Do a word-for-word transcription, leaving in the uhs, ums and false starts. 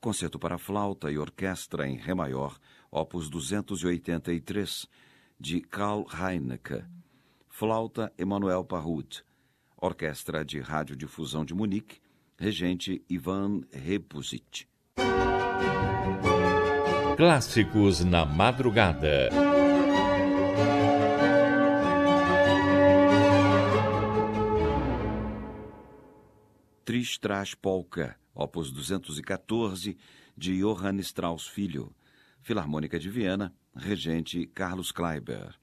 Concerto para flauta e orquestra em Ré maior, opus duzentos e oitenta e três, de Karl Heinecke. Flauta Emanuel Parrud. Orquestra de Radiodifusão de Munique, regente Ivan Repusic. Clássicos na madrugada. Tristras Polka, opus duzentos e quatorze, de Johann Strauss Filho. Filarmônica de Viena, regente Carlos Kleiber.